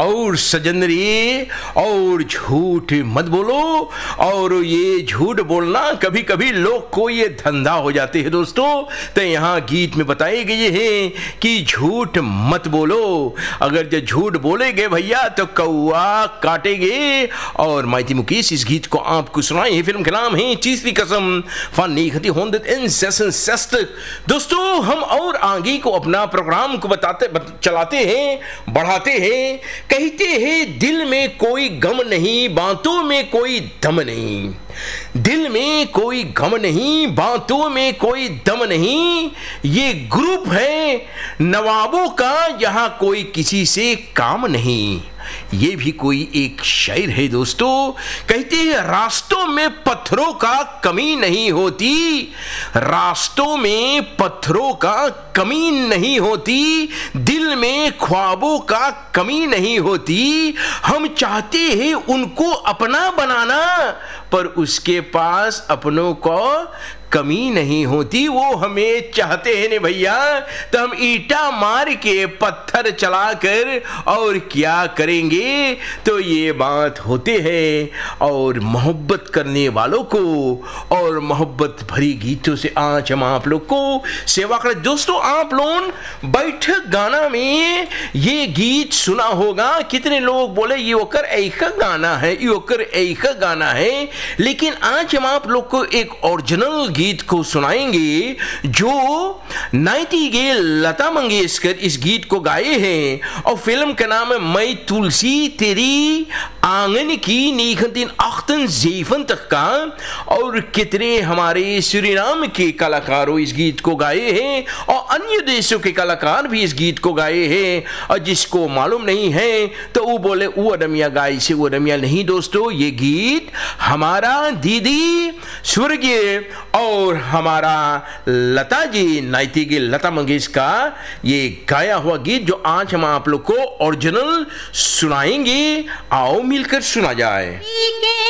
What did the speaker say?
और सजन रे और झूठ मत बोलो। और ये झूठ बोलना कभी कभी लोग को ये धंधा हो जाते हैं दोस्तों। तो यहाँ गीत में बताए गए हैं कि झूठ मत बोलो। अगर जो झूठ बोलेगे भैया तो कौआ काटेंगे। और माइटी मुकेश इस गीत को आपको सुनाए हैं। फिल्म का नाम है तीसरी कसम van 1966। दोस्तों हम और आगे को अपना प्रोग्राम को चलाते हैं, बढ़ाते हैं। कहते हैं दिल में कोई गम नहीं, बातों में कोई दम नहीं। दिल में कोई गम नहीं, बातों में कोई दम नहीं। ये ग्रुप है नवाबों का, यहाँ कोई किसी से काम नहीं। ये भी कोई एक शायर है दोस्तों। कहते हैं रास्तों में पत्थरों का कमी नहीं होती, रास्तों में पत्थरों का कमी नहीं होती। दिल में ख्वाबों का कमी नहीं होती। हम चाहते हैं उनको अपना बनाना, पर उसके पास अपनों को कमी नहीं होती। वो हमें चाहते हैं ने भैया, तो हम ईटा मार के पत्थर चलाकर और क्या करेंगे। तो ये बात होते हैं। और मोहब्बत करने वालों को और मोहब्बत भरी गीतों से आज हम आप लोग को सेवा करें। दोस्तों आप लोग बैठक गाना में ये गीत सुना होगा। कितने लोग बोले ये ओकर ऐसा गाना है, ये ओकर ऐसा गाना है। लेकिन आज हम आप लोग को एक ओरिजिनल गीत को सुनाएंगे जो नाइटिंगेल लता मंगेशकर इस गीत को गाए हैं। और फिल्म का नाम है मैं तुलसी तेरी आंगन की 1978 का। और कितने हमारे सूरीनाम के कलाकारों इस गीत को गाए हैं और अन्य देशों के कलाकार भी इस गीत को गाए हैं। और जिसको मालूम नहीं है तो वो बोले वो अदमिया गाय से वो अदमिया नहीं। दोस्तों ये गीत हमारा दीदी स्वर्गीय और हमारा लता जी नाइटिंगेल लता मंगेशकर का ये गाया हुआ गीत जो आज हम आप लोग को ओरिजिनल सुनाएंगे। आओ मिलकर सुना जाए।